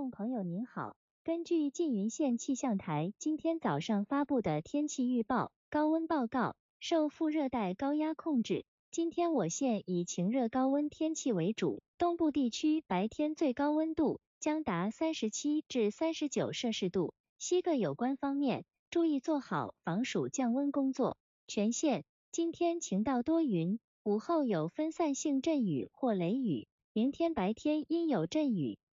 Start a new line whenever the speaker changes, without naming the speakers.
众朋友您好，根据缙云县气象台今天早上发布的天气预报，高温报告，受副热带高压控制，今天我县以晴热高温天气为主，东部地区白天最高温度将达37至39摄氏度，西各有关方面注意做好防暑降温工作。全县今天晴到多云，午后有分散性阵雨或雷雨，明天白天阴有阵雨，